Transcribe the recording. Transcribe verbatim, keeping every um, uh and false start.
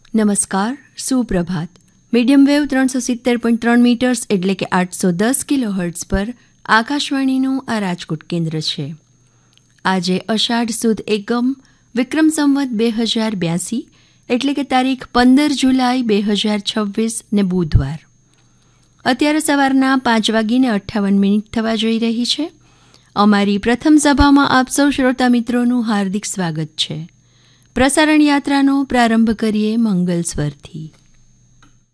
નમસ્કાર, સુપ્રભાત. Medium wave ત્રણસો સિત્તેર પોઈન્ટ ત્રણ મીટર્સ એટલે કે આઠસો દસ કિલો હર્ટ્ઝ પર આકાશવાણીનું આ રાજકોટ કેન્દ્ર છે. આજે અષાઢ સુદ એકમ વિક્રમ સંવત બે હજાર બ્યાસી એટલે કે તારીખ પંદર જુલાઈ બે હજાર છવ્વીસ ને બુધવાર. અત્યારે સવારના પાંચ વાગીને અઠ્ઠાવન મિનિટ થવા જઈ રહી છે. અમારી પ્રથમ સભામાં આપ સૌ શ્રોતા મિત્રોનું હાર્દિક સ્વાગત છે. પ્રસારણ યાત્રાનો પ્રારંભ કરીએ મંગલ સ્વરથી.